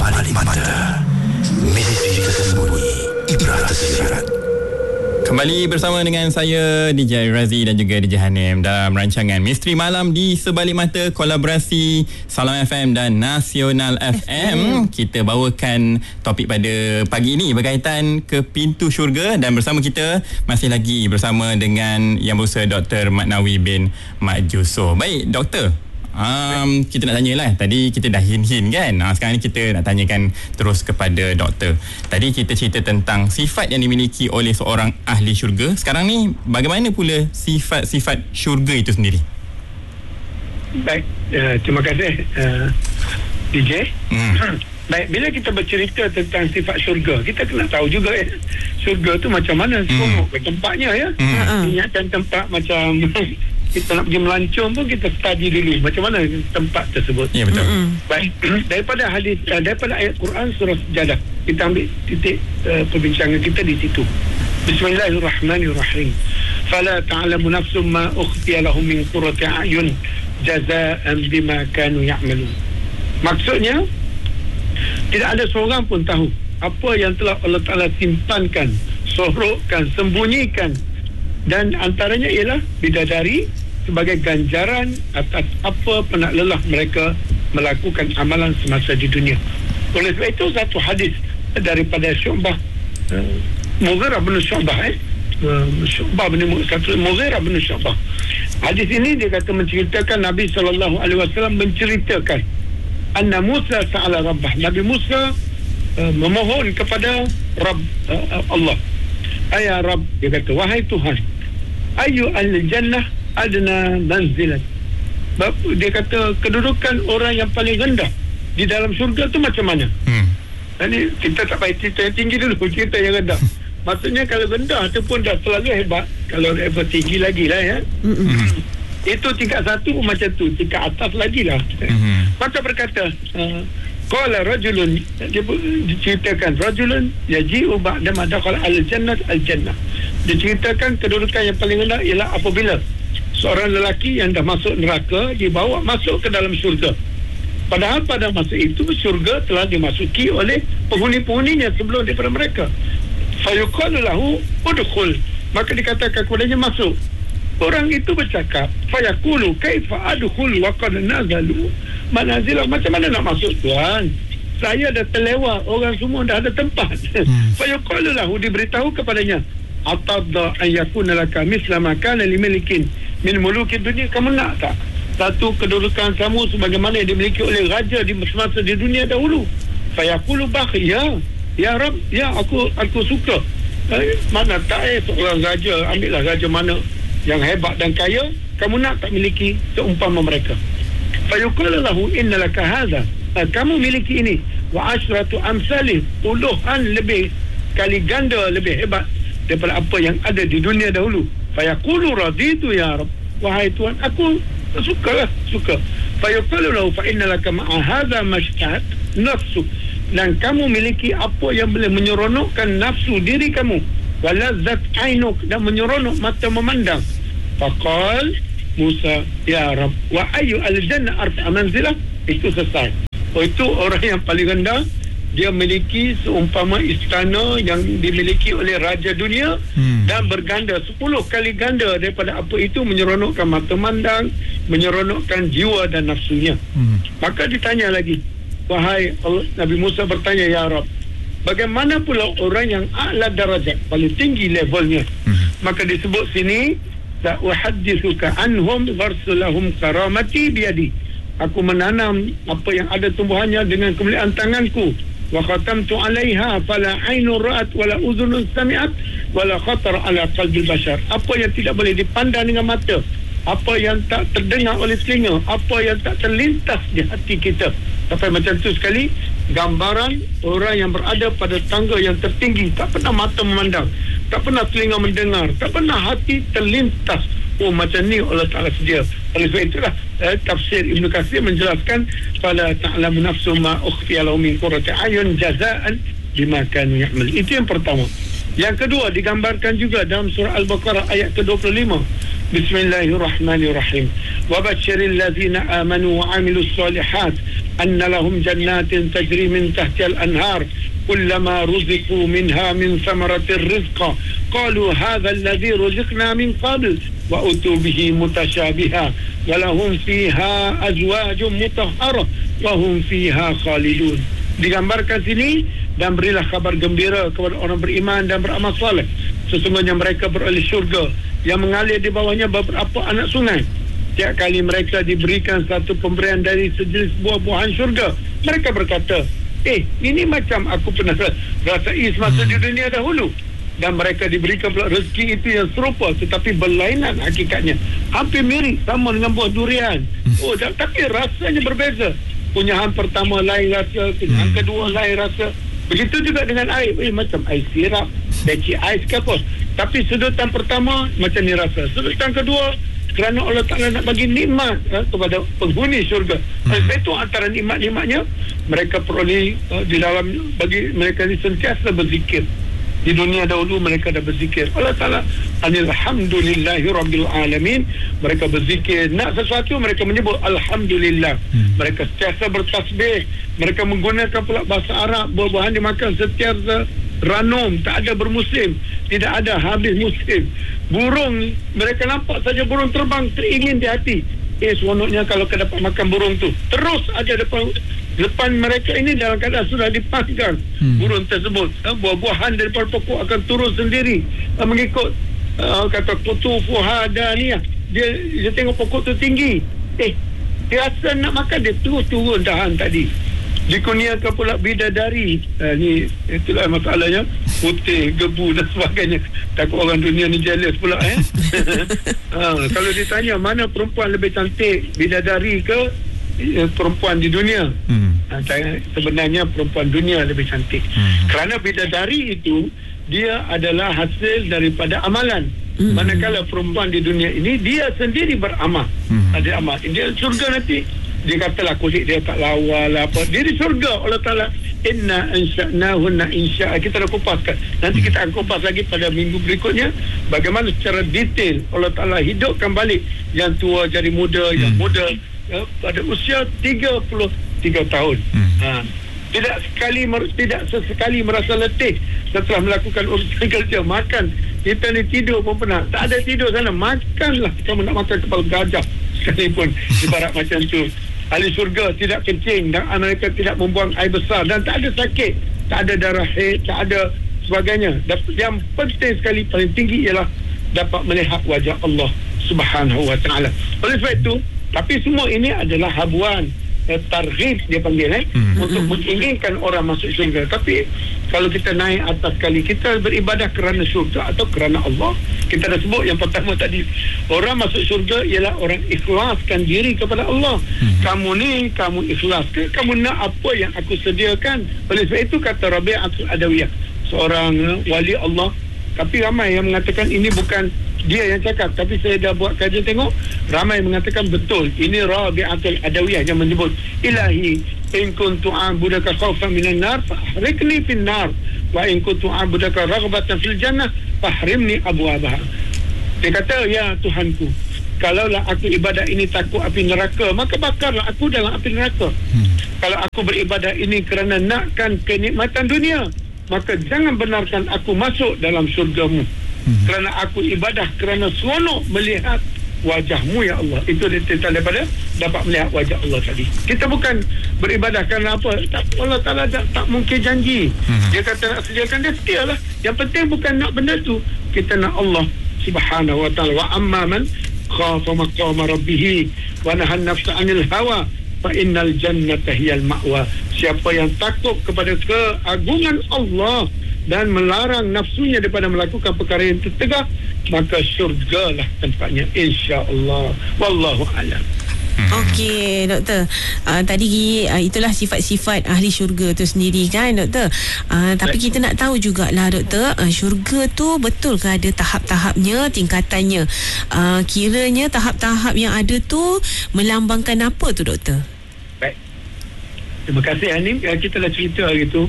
Sebalik Mata, misteri tersembunyi, ibrah tersirat. Kembali bersama dengan saya DJ Razi dan juga DJ Hanim dalam rancangan Misteri Malam di Sebalik Mata, kolaborasi Salam FM dan Nasional FM. Kita bawakan topik pada pagi ini berkaitan ke pintu syurga, dan bersama kita masih lagi bersama dengan Yang Berusaha Dr. Mat Nawi bin Mat Jusoh. Baik Doktor, kita nak tanyalah. Tadi kita dah hint-hint kan. Sekarang ni kita nak tanyakan terus kepada doktor. Tadi kita cerita tentang sifat yang dimiliki oleh seorang ahli syurga. Sekarang ni bagaimana pula sifat-sifat syurga itu sendiri? Baik, terima kasih DJ. Baik, bila kita bercerita tentang sifat syurga, kita kena tahu juga syurga tu macam mana tempatnya ya. Ingatkan tempat macam kita nak pergi melancong pun kita study dulu macam mana tempat tersebut. Ya, betul. Baik, daripada hadis, daripada ayat Quran surah Sajadah, kita ambil titik perbincangan kita di situ. Bismillahirrahmanirrahim. Fala ta'lamu nafsum ma ukhfiya lahum min qurrati a'yun jazaa'an bima kanu ya'malun. Maksudnya, tidak ada seorang pun tahu apa yang telah Allah Ta'ala simpankan, sorokkan, sembunyikan, dan antaranya ialah bidadari sebagai ganjaran atas apa penat lelah mereka melakukan amalan semasa di dunia. Oleh sebab itu satu hadis daripada Syu'bah, Mughirah bin Syu'bah, Mughirah bin Syu'bah. Hadis ini dia kata menceritakan Nabi SAW menceritakan anna Musa sa'ala Rabbah. Nabi Musa memohon kepada Rabb Allah. Ya Rabb, dia kata, wahai Tuhan, ayu al-jannah adna manzilat. Dia kata kedudukan orang yang paling rendah di dalam syurga tu macam mana? Jadi kita tak payah cerita yang tinggi dulu, cerita yang rendah. Maksudnya kalau rendah tu pun dah terlalu hebat, kalau level tinggi lagi lah ya. Itu tingkat satu pun macam tu, tingkat atas lagi lah. Maka berkata qala rajulun, dia diceritakan rajulun yaji'u ba'da ma dakhala al-jannah al-jannah. Diceritakan kedudukan yang paling rendah ialah apabila seorang lelaki yang dah masuk neraka dibawa masuk ke dalam syurga. Padahal pada masa itu syurga telah dimasuki oleh penghuni-penghuninya sebelum daripada mereka. Fayuqalu lahu udkhul, maka dikatakan kepadanya masuk. Orang itu bercakap, fayaqulu kaifa adkhul wa qad nazalu manazilah. Macam mana nak masuk Tuhan? Saya dah terlewat, orang semua dah ada tempat. Fayaqulu lahu, diberitahu kepadanya, atadda an yakuna laka misla ma kana limalikin min muluki dunia. Kamu nak tak satu kedudukan kamu sebagaimana yang dimiliki oleh raja di semasa di dunia dahulu? Fayaqulu bakhi, ya Rabb, ya aku suka. Mana tak seorang raja, ambillah raja mana yang hebat dan kaya, kamu nak tak miliki seumpama mereka. Fayuqalu lahu innalaka hadha, kamu miliki ini, wa asyratu amsalih, puluhan lebih kali ganda lebih hebat daripada apa yang ada di dunia dahulu. Fayaqulu raditu ya Rabb, wahai Tuhan, aku suka. Fayuqalu lahu fa innalaka ma'a hadha mashtahat nafsu, dan kamu miliki apa yang boleh menyeronokkan nafsu diri kamu, walazzat ainuk, dan menyeronok mata memandang. Faqal Musa, ya Rabb, wa ayu al-jannah arfa'a manzilah. Itu selesai. Itu orang yang paling rendah, dia memiliki seumpama istana yang dimiliki oleh raja dunia, dan berganda 10 kali ganda daripada apa itu, menyeronokkan mata mandang, menyeronokkan jiwa dan nafsunya. Maka ditanya lagi, wahai Allah, Nabi Musa bertanya, ya Rabb, bagaimana pula orang yang a'la darajat, paling tinggi levelnya? Maka disebut sini, sa'uhaddithuka anhum gharsulahum karamati biyadi. Aku menanam apa yang ada tumbuhannya dengan kemuliaan tanganku. Wa khatamtu 'alaiha fala 'ainun ra'at wala udhunun sami'at wala khatar 'ala qalbil bashar. Apa yang tidak boleh dipandang dengan mata, apa yang tak terdengar oleh telinga, apa yang tak terlintas di hati kita. Sampai macam tu sekali gambaran orang yang berada pada tangga yang tertinggi, tak pernah mata memandang, tak pernah telinga mendengar, tak pernah hati terlintas. Oh, macam ni Allah Ta'ala sedia. Oleh sebab itulah tafsir Ibn Katsir menjelaskan fala ta'lamu nafsu ma ukhfiya lahum min qurrati a'yun jazaa'an bima kanu ya'mal. Itu yang pertama. Yang kedua digambarkan juga dalam surah Al-Baqarah ayat ke-25. Bismillahirrahmanirrahim. Wa basyiril ladzina amanu wa 'amilus solihat anna lahum jannatin tajri min tahtiha al-anhar kullama ruziqu minha min thamaratir rizqa qalu hadha alladhi ruziqna min qabl wa utu bihi mutasyabiha wa lahum fiha azwajun mutahharah wa hum fiha khalidun. Digambarkan sini, dan berilah kabar gembira kepada orang beriman dan beramal soleh, sesungguhnya mereka beroleh syurga yang mengalir di bawahnya beberapa anak sungai. Tiap kali mereka diberikan satu pemberian dari sejenis buah-buahan syurga, mereka berkata, ini macam aku pernah rasai semasa di dunia dahulu. Dan mereka diberikan pula rezeki itu yang serupa tetapi berlainan hakikatnya, hampir mirip sama dengan buah durian. Tapi rasanya berbeza. Punyahan pertama lain rasa, punyahan kedua lain rasa. Begitu juga dengan air, macam air sirap, leci ais ke apa. Tapi sedutan pertama macam ni rasa, sedutan kedua kerana Allah Ta'ala nak bagi nikmat kepada penghuni syurga. Sebab itu antara nikmat-nikmatnya mereka peroleh di dalam, bagi mereka ini sentiasa berzikir. Di dunia dahulu mereka dah berzikir. Allah Ta'ala alhamdulillahi rabbil alamin. Mereka berzikir, nak sesuatu mereka menyebut alhamdulillah. Mereka sentiasa bertasbih. Mereka menggunakan pula bahasa Arab. Buah-buahan dimakan sentiasa ranum, tak ada bermusim, tidak ada habis musim. Burung, mereka nampak saja burung terbang, teringin di hati. Seronoknya kalau dapat makan burung tu. Terus ada depan mereka ini dalam keadaan sudah dipaskan burung tersebut. Buah-buahan daripada pokok akan turun sendiri mengikut kata kutufu hadaniyah. Dia tengok pokok tu tinggi, dia rasa nak makan, dia terus turun dahan tadi. Dikurniakan pula bidadari. Ni itulah masalahnya, putih, gebu dan sebagainya. Takut orang dunia ni jealous pula kalau ditanya mana perempuan lebih cantik, bidadari ke perempuan di dunia, sebenarnya perempuan dunia lebih cantik. Kerana bidadari itu dia adalah hasil daripada amalan. Manakala perempuan di dunia ini dia sendiri beramal, ada amal. Dia surga nanti. Dia katalah kulit dia tak lawa lah apa. Dia di surga Allah Ta'ala. Inna ansha'nahunna insya'a. Kita dah kupaskan. Nanti kita akan kupas lagi pada minggu berikutnya bagaimana secara detail Allah Ta'ala hidupkan balik yang tua jadi muda, yang muda pada usia 33 tahun. Tidak sesekali merasa letih setelah melakukan urusan kerja. Makan, kita ni tidur pun pernah. Tak ada tidur sana, makanlah. Kamu nak makan kepala gajah sekalipun, ibarat macam tu. Ahli syurga tidak kencing dan mereka tidak membuang air besar dan tak ada sakit, tak ada darah haid, tak ada sebagainya. Yang penting sekali, paling tinggi ialah dapat melihat wajah Allah Subhanahu wa ta'ala. Oleh sebab itu, tapi semua ini adalah habuan, targhib dia panggil untuk menginginkan orang masuk syurga. Tapi kalau kita naik atas sekali, kita beribadah kerana syurga atau kerana Allah. Kita dah sebut yang pertama tadi, orang masuk syurga ialah orang ikhlaskan diri kepada Allah. Kamu ni, kamu ikhlas ke? Kamu nak apa yang aku sediakan? Oleh sebab itu kata Rabi'atul Adawiyah, seorang wali Allah. Tapi ramai yang mengatakan ini bukan dia yang cakap, tapi saya dah buat kajian tengok, ramai mengatakan betul. Ini Rabi'atul Adawiyah yang menyebut, Ilahi in kuntu a'budaka khawfan minan nar fahrikni fin nar wa in kuntu a'budaka raghbatan fil jannah fahrimni abwabaha. Dia kata, ya Tuhanku, kalaulah aku ibadah ini takut api neraka, maka bakarlah aku dalam api neraka. Kalau aku beribadah ini kerana nakkan kenikmatan dunia, maka jangan benarkan aku masuk dalam syurgamu. Kerana aku ibadah kerana seronok melihat wajahmu ya Allah. Itu tentang daripada dapat melihat wajah Allah tadi. Kita bukan beribadah kerana apa, Allah Ta'ala tak mungkin janji. Dia kata nak sediakan, dia setialah. Yang penting bukan nak benda tu, kita nak Allah Subhanahu wa ta'ala. Wa amma man khafa maqama rabbih wa nahan nafsa 'anil hawa fa innal jannata hiyal ma'wa. Siapa yang takut kepada keagungan Allah dan melarang nafsunya daripada melakukan perkara yang tertegah, maka syurgalah tempatnya, insya-Allah. Wallahu a'lam. Okey, doktor. Tadi itulah sifat-sifat ahli syurga tu sendiri kan, doktor. Tapi kita nak tahu jugalah, doktor, syurga tu betul ke ada tahap-tahapnya, tingkatannya? Kiranya tahap-tahap yang ada tu melambangkan apa tu, doktor? Baik. Terima kasih Hanim. Kita dah cerita hari tu.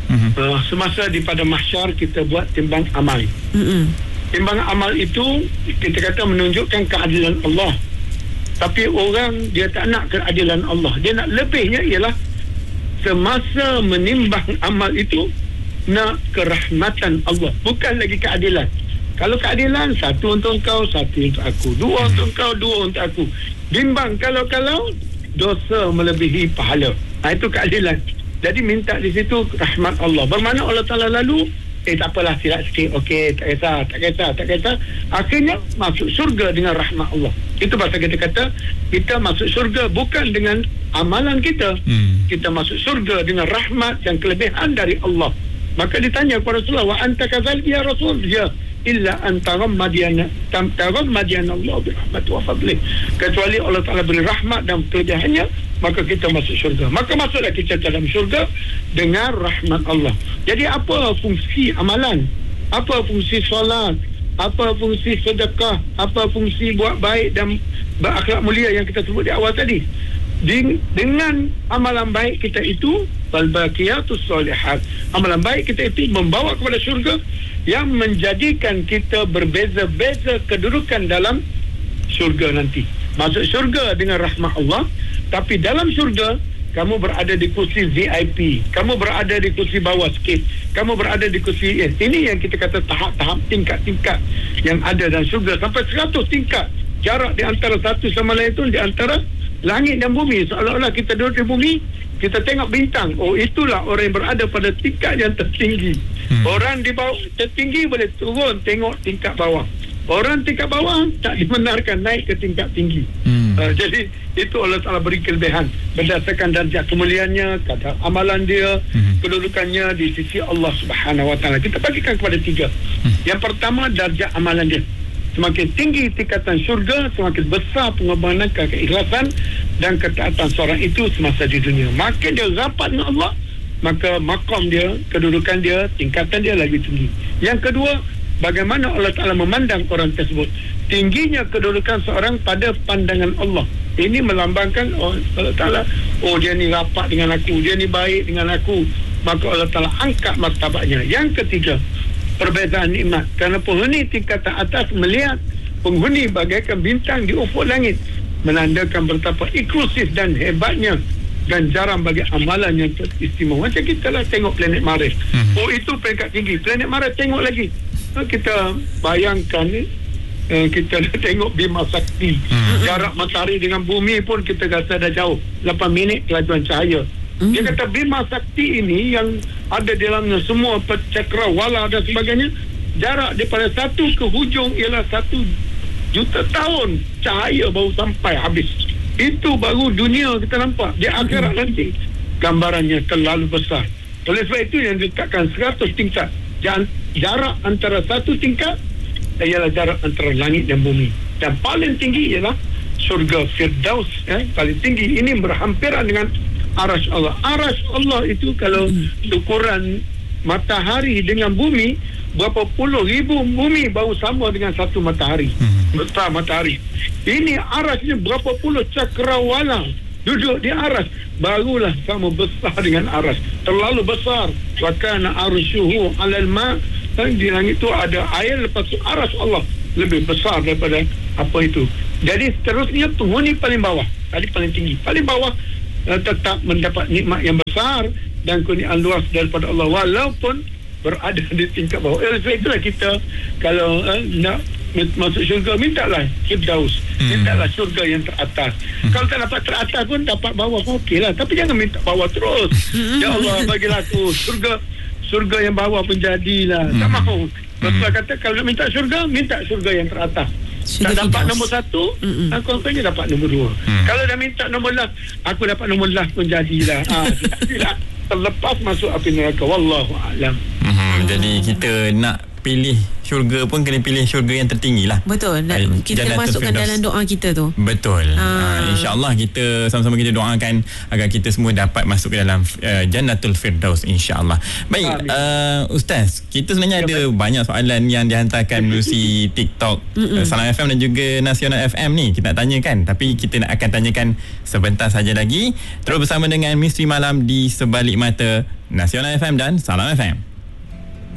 Semasa di pada mahsyar kita buat timbang amal. Timbang amal itu kita kata menunjukkan keadilan Allah. Tapi orang dia tak nak keadilan Allah. Dia nak lebihnya ialah semasa menimbang amal itu nak kerahmatan Allah, bukan lagi keadilan. Kalau keadilan, satu untuk kau, satu untuk aku, dua untuk kau, dua untuk aku. Bimbang kalau dosa melebihi pahala. Itu keadilan. Jadi minta di situ rahmat Allah. Bermakna Allah Ta'ala lalu tak apalah, silap sikit, okey, tak kisah. Akhirnya masuk syurga dengan rahmat Allah. Itu pasal kita kata kita masuk syurga bukan dengan amalan kita. Kita masuk syurga dengan rahmat dan kelebihan dari Allah. Maka ditanya kepada Rasulullah, wa anta kadzalik ya Rasul? Ya, illa antaram madiana Allah birahmat wa fadlih. Kecuali Allah Ta'ala beri rahmat dan kelebihannya, maka kita masuk syurga. Maka masuklah kita dalam syurga dengan rahmat Allah. Jadi apa fungsi amalan? Apa fungsi solat? Apa fungsi sedekah? Apa fungsi buat baik dan berakhlak mulia yang kita sebut di awal tadi? Dengan amalan baik kita itu, wal baqiyatus shalihat, amalan baik kita itu membawa kepada syurga yang menjadikan kita berbeza-beza kedudukan dalam syurga nanti. Masuk syurga dengan rahmat Allah, tapi dalam syurga kamu berada di kursi VIP, kamu berada di kursi bawah sikit, kamu berada di kursi ini yang kita kata tahap-tahap, tingkat-tingkat yang ada dalam syurga, sampai 100 tingkat. Jarak di antara satu sama lain itu di antara langit dan bumi. Seolah-olah kita duduk di bumi, kita tengok bintang. Oh, itulah orang yang berada pada tingkat yang tertinggi. Orang di bawah tertinggi boleh turun tengok tingkat bawah. Orang tingkat bawah tak dibenarkan naik ke tingkat tinggi. Jadi itu Allah Ta'ala beri kelebihan berdasarkan darjah kemuliaannya, kadar amalan dia, kedudukannya di sisi Allah Subhanahu Wa Ta'ala. Kita bagikan kepada 3. Yang pertama, darjah amalan dia. Semakin tinggi tingkatan syurga, semakin besar pengorbanan, keikhlasan dan ketaatan seorang itu semasa di dunia. Makin dia rapat dengan Allah, maka maqam dia, kedudukan dia, tingkatan dia lagi tinggi. Yang kedua, bagaimana Allah Ta'ala memandang orang tersebut. Tingginya kedudukan seorang pada pandangan Allah. Ini melambangkan Allah Ta'ala, oh dia ni rapat dengan aku, dia ni baik dengan aku, maka Allah Ta'ala angkat martabatnya. Yang ketiga, perbezaan nikmat. Kerana penghuni tingkatan atas melihat penghuni bagaikan bintang di ufuk langit, menandakan betapa inklusif dan hebatnya dan jarang bagi amalan yang istimewa. Macam kita lah tengok planet Mars. Oh, itu peringkat tinggi. Planet Mars tengok lagi. Kita bayangkan kita dah tengok Bima Sakti. Jarak matahari dengan bumi pun kita rasa dah jauh. 8 minit kelajuan cahaya. Dia kata Bima Sakti ini yang ada di dalamnya semua cakrawala dan sebagainya, jarak daripada satu ke hujung ialah 1 juta tahun cahaya baru sampai habis. Itu baru dunia kita nampak. Di akhirat nanti gambarannya terlalu besar. Oleh sebab itu yang diletakkan 100 tingkat. Jarak antara satu tingkat ialah jarak antara langit dan bumi. Dan paling tinggi ialah syurga Firdaus. Paling tinggi ini berhampiran dengan Arash Allah. Arash Allah itu kalau ukuran matahari dengan bumi, berapa puluh ribu bumi baru sama dengan satu matahari. Besar matahari. Ini arasnya berapa puluh cakrawala duduk di aras, barulah sama besar dengan aras. Terlalu besar. Wa kana arsyuhu 'alal ma'. Di langit itu ada air, lepas itu aras Allah lebih besar daripada apa itu. Jadi seterusnya penghuni paling bawah, tadi paling tinggi, paling bawah tetap mendapat nikmat yang besar dan kurniaan luas daripada Allah walaupun berada di tingkat bawah. Sebab itulah kita kalau nak masuk syurga, mintalah Firdaus, mintalah syurga yang teratas. Kalau tak dapat teratas pun dapat bawah pun okey lah, tapi jangan minta bawah terus. Ya Allah, bagilah aku syurga yang bawah pun jadilah. Tak mahu. Rasulullah kata kalau nak minta syurga yang teratas. Tak dapat nombor 1, aku akhirnya dapat nombor 2. Kalau dah minta nombor last, aku dapat nombor last pun jadilah. Terlepas masuk api neraka. Wallahu a'lam. Jadi kita nak pilih syurga pun kena pilih syurga yang tertinggi lah. Betul. Dan kita masukkan dalam doa kita tu. Betul. InsyaAllah kita sama-sama kita doakan agar kita semua dapat masuk ke dalam Jannatul Firdaus, insyaAllah. Baik, Ustaz, kita sebenarnya ada banyak soalan yang dihantarkan melalui TikTok Salam FM dan juga Nasional FM ni. Kita nak tanyakan, tapi kita nak akan tanyakan sebentar saja lagi. Terus bersama dengan Misteri Malam di Sebalik Mata Nasional FM dan Salam FM.